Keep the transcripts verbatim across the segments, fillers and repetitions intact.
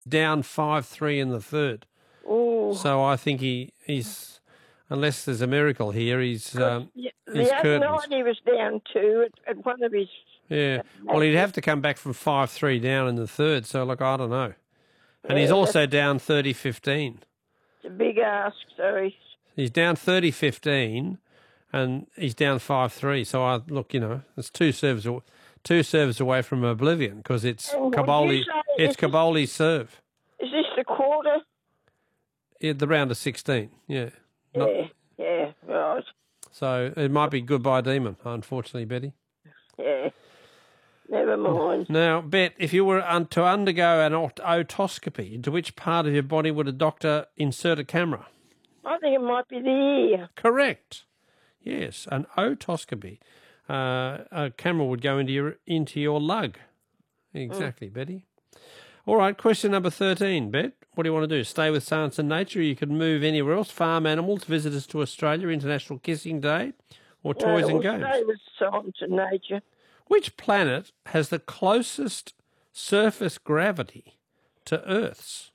down five three in the third. Oh. So I think he he's, unless there's a miracle here, he's um, the his other curtains. night he was down two at, at one of his. Yeah. Well, he'd have to come back from five three down in the third. So like I don't know. And Yeah, he's also down thirty fifteen. It's a big ask, so he's. He's down thirty fifteen, and he's down five three. So I look, you know, it's two serves, two serves away from oblivion because it's And would Caboli. you say It's is this- Caboli's serve. Is this the quarter? Yeah, the round of sixteen. Yeah. Not- Yeah, yeah, right. So it might be goodbye demon, unfortunately, Betty. Yeah. Never mind. Now, Bet, if you were un- to undergo an ot- otoscopy, into which part of your body would a doctor insert a camera? I think it might be the ear. Correct. Yes, an otoscopy. Uh, a camera would go into your into your lug. Exactly, mm. Betty. All right, question number thirteen, Bet. What do you want to do? Stay with Science and Nature? You could move anywhere else. Farm animals, visitors to Australia, International Kissing Day, or toys no, and games? Stay with Science and Nature. Which planet has the closest surface gravity to Earth's?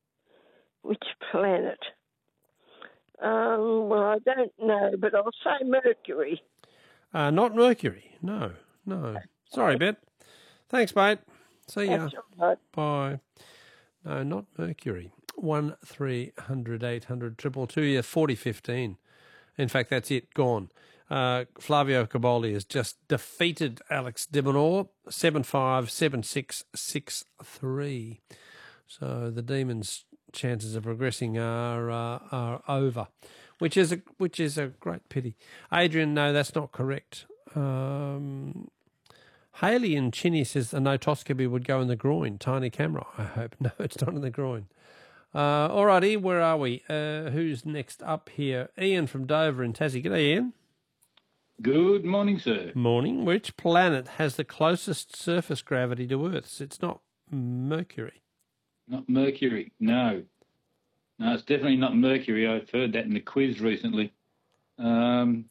Which planet? Um, well, I don't know, but I'll say Mercury. Uh, not Mercury. No, no. Sorry, Bet. Thanks, mate. See ya. That's all right. Bye. No, not Mercury. One three hundred eight hundred triple two. Yeah, forty fifteen. In fact, that's it. Gone. Uh, Flavio Caboli has just defeated Alex de Minaur seven five seven six six three. So the Demons' chances of progressing are uh, are over, which is a which is a great pity. Adrian, no, that's not correct. Um, Haley and Chinny says a notoscopy would go in the groin. Tiny camera, I hope. No, it's not in the groin. Uh, all righty, where are we? Uh, who's next up here? Ian from Dover in Tassie. G'day, Ian. Good morning, sir. Morning. Which planet has the closest surface gravity to Earth's? It's not Mercury. Not Mercury, no. No, it's definitely not Mercury. I've heard that in the quiz recently. Um,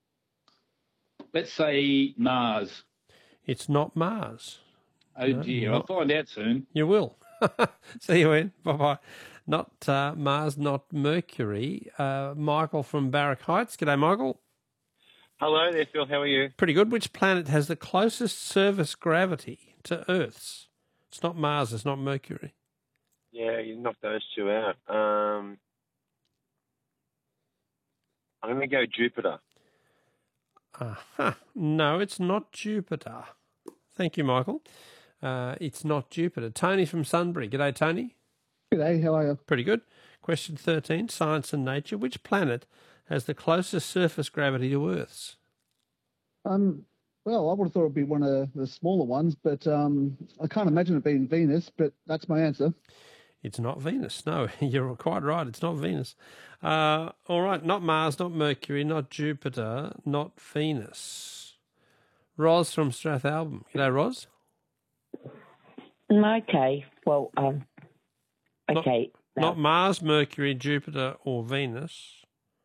let's say Mars. It's not Mars. Oh, No, dear. not- I'll find out soon. You will. See you, Ian. Bye-bye. Not uh, Mars, not Mercury. Uh, Michael from Barrack Heights. G'day, Michael. Hello there, Phil. How are you? Pretty good. Which planet has the closest surface gravity to Earth's? It's not Mars. It's not Mercury. Yeah, you knocked those two out. Um, I'm going to go Jupiter. Uh-huh. No, it's not Jupiter. Thank you, Michael. Uh, it's not Jupiter. Tony from Sunbury. G'day, Tony. G'day, how are you? Pretty good. Question thirteen, Science and Nature. Which planet has the closest surface gravity to Earth's? Um, well, I would have thought it would be one of the smaller ones, but um, I can't imagine it being Venus, but that's my answer. It's not Venus. No, you're quite right. It's not Venus. Uh, all right, not Mars, not Mercury, not Jupiter, not Venus. Roz from Strathalbyn. G'day, Roz. Okay, well, um, okay. Not, not Mars, Mercury, Jupiter, or Venus.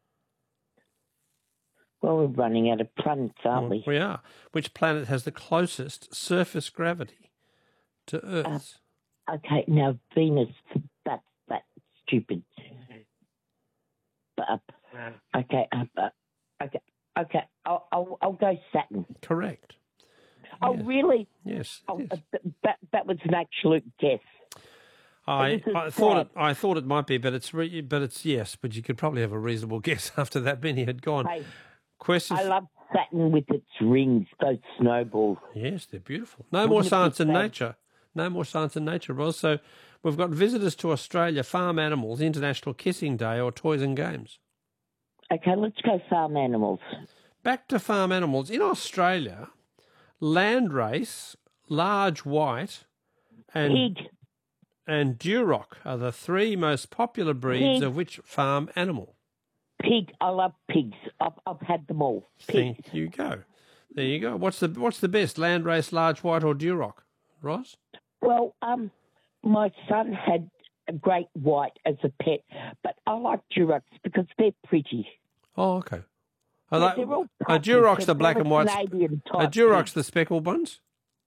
Well, we're running out of planets, aren't Well, we? we are. Which planet has the closest surface gravity to Earth? Uh, okay, now Venus, that that's stupid. But, uh, okay, uh, uh, okay, okay, I'll, I'll, I'll go Saturn. Correct. Oh, Yes. really? Yes. Oh, yes. uh, th- that, that was an absolute guess. I, This is I thought it. right. I thought it might be, but it's re, but it's yes. But you could probably have a reasonable guess after that many had gone. Hey, Question. I love Saturn with its rings, those snowballs. Yes, they're beautiful. No Wouldn't more it be science and fab? nature. No more science and nature, Roz. So we've got visitors to Australia, farm animals, International Kissing Day, or toys and games. Okay, let's go farm animals. Back to farm animals. In Australia, Landrace, Large White, and Pig, and Duroc are the three most popular breeds Pig. of which farm animal? pig, I love pigs. I've, I've had them all. Pigs. Thank you go. There you go. What's the what's the best, Landrace, Large White, or Duroc? Roz? Well, um, my son had a great white as a pet, but I like Durocs because they're pretty. Oh, okay. Are Yeah, they, they're all are puppies. Durocs They're the black all and white? Canadian Are type Durocs pigs. the speckled ones?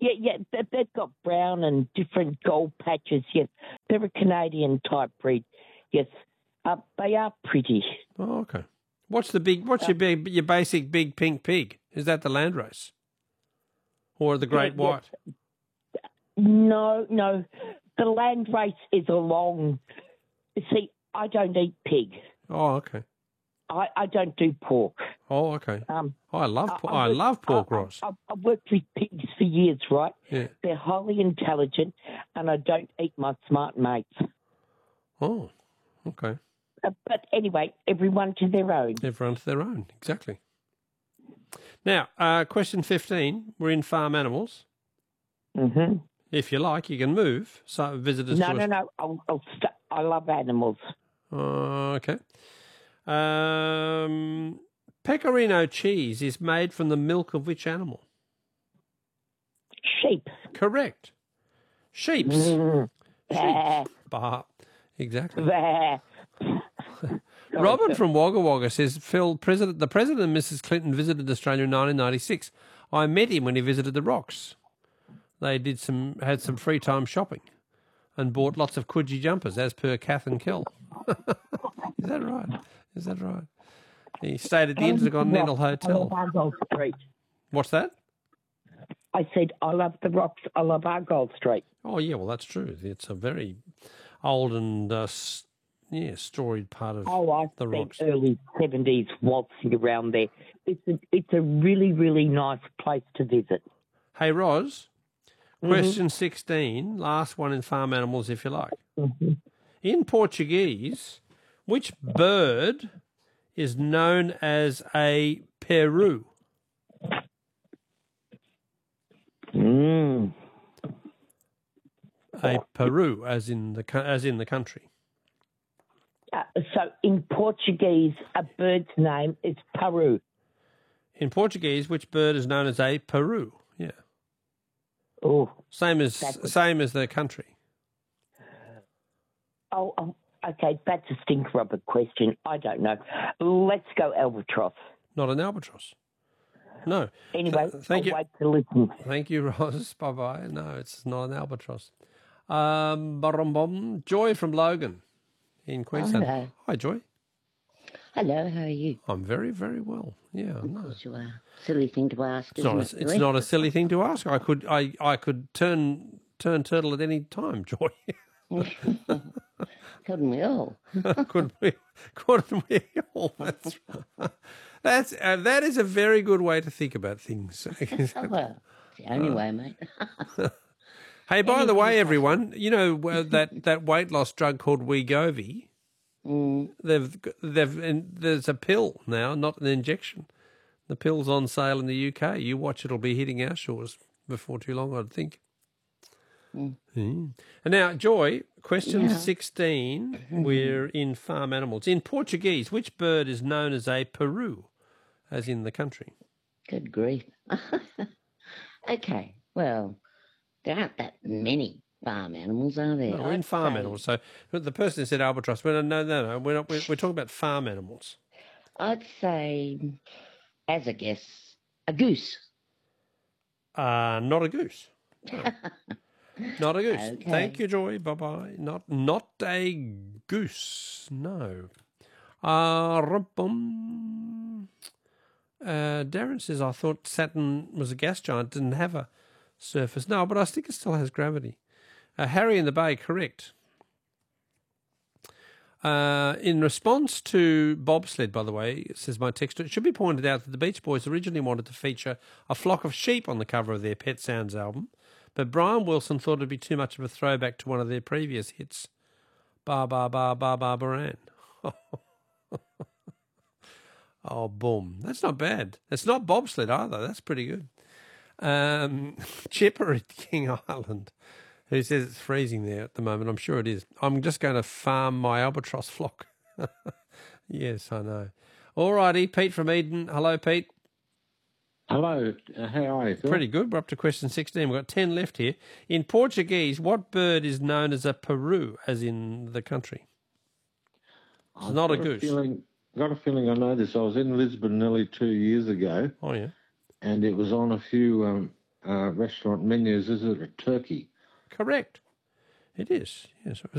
Yeah, yeah, they- they've got brown and different gold patches. Yes, they're a Canadian type breed. Yes, uh, they are pretty. Oh, okay. What's the big? What's your big? Your basic big pink pig? Is that the landrace, or the Great Yeah, yeah. White? No, no, the land race is a long. See, I don't eat pig. Oh, okay. I, I don't do pork. Oh, okay. Um, Oh, I love. I- por- I I work- love pork, I, Ross. I, I've worked with pigs for years, right? Yeah. They're highly intelligent, and I don't eat my smart mates. Oh, okay. Uh, but anyway, everyone to their own. Everyone to their own. Exactly. Now, uh, question fifteen. We're in farm animals. Mm-hmm. If you like, you can move. So visitors. No, to no, us- no. I'll, I'll st- I love animals. Uh, okay. Um, Pecorino cheese is made from the milk of which animal? Sheep. Correct. Sheeps. Mm. Bah, Sheeps. Bah. Exactly. bah. Robin from Wagga Wagga says, Phil, President, the President and Missus Clinton visited Australia in nineteen ninety-six. I met him when he visited the Rocks. They did some, had some free time shopping and bought lots of Coogee jumpers, as per Kath and Kel. Is that right? Is that right? He stayed at the Intercontinental Hotel. I love Argyle Street. What's that? I said, I love the Rocks. I love Argyle Street. Oh, yeah, well, that's true. It's a very old and, uh, s- yeah, storied part of Oh, I the spent Rocks. early seventies waltzing around there. It's a, it's a really, really nice place to visit. Hey, Roz, question sixteen, last one in farm animals, if you like. Mm-hmm. In Portuguese, which bird is known as a peru? Mm. A peru, as in the co- as in the country. Uh, so in Portuguese, a bird's name is Peru. In Portuguese, which bird is known as a peru? Yeah, Oh, same as That was- same as the country. oh, oh, okay, that's a stinker of a question. I don't know. Let's go albatross. Not an albatross. No. Anyway, Th- thank I'll you. wait to listen. Thank you, Ross. Bye bye. No, it's not an albatross. Um, bum, bum. Joy from Logan in Queensland. hello. Hi, Joy. Hello, how are you? I'm very, very well. Yeah, Of no. course you are. Silly thing to ask, It's not, isn't a, it? it's really? not a silly thing to ask. I could I, I could turn turn turtle at any time, Joy. Couldn't we all? Couldn't we? Couldn't we all? That's that's uh, that is a very good way to think about things. Oh, well, it's the only Uh, way, mate. Hey, by the Anything way, is everyone, you know uh, that that weight loss drug called Wegovy. Mm, They've they've and there's a pill now, not an injection. The pill's on sale in the U K. You watch, it'll be hitting our shores before too long, I'd think. Mm. Mm. And now, Joy, question Yeah. sixteen. We're in farm animals. In Portuguese, which bird is known as a peru, as in the country? good grief. Okay, well, there aren't that many farm animals, are there? No, we're in I'd farm say- animals. So the person said albatross. But no, no, no. We're not. We're, we're talking about farm animals. I'd say, as a guess, a goose. Uh, not a goose. No. Not a goose. Okay. Thank you, Joy. Bye bye. Not not a goose. No. Uh, rum-bum. uh, Darren says, I thought Saturn was a gas giant, didn't have a surface. No, but I think it still has gravity. Uh, Harry in the Bay, correct. Uh, in response to bobsled, by the way, says my texter, it should be pointed out that the Beach Boys originally wanted to feature a flock of sheep on the cover of their Pet Sounds album, but Brian Wilson thought it'd be too much of a throwback to one of their previous hits, Ba Ba Ba Ba Ba Baran. Oh, boom. That's not bad. It's not bobsled either. That's pretty good. Um, Chipper at King Island, who says it's freezing there at the moment. I'm sure it is. I'm just going to farm my albatross flock. Yes, I know. All righty, Pete from Eden. Hello, Pete. Hello, uh, how are you, Phil? Pretty good. We're up to question sixteen. We've got ten left here. In Portuguese, what bird is known as a peru, as in the country? It's I've not a got goose. Feeling, got a feeling I know this. I was in Lisbon nearly two years ago, Oh, yeah. and it was on a few um, uh, restaurant menus, is it a turkey? Correct. It is. Yes. It was